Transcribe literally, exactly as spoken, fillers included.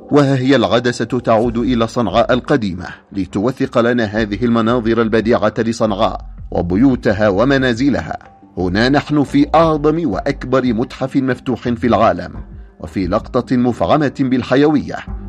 وها هي العدسة تعود إلى صنعاء القديمة لتوثق لنا هذه المناظر البديعة لصنعاء وبيوتها ومنازلها. هنا نحن في أعظم وأكبر متحف مفتوح في العالم، وفي لقطة مفعمة بالحيوية